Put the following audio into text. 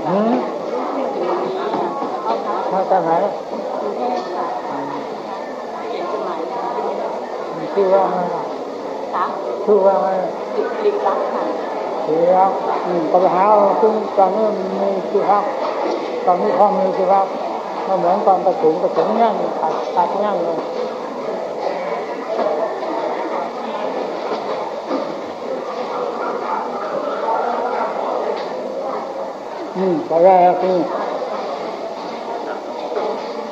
มาจากไหนชื่อว่าไงชื่อว่าไงลิรักค่ะลิรักก็ไปหาซึ่งตอนนี้มีชื่อรักตอนนี้พ่อมีชื่อรักมันเหมือนตอนกระถุงแง่งตัดแง่งเลยตอนแรกคือ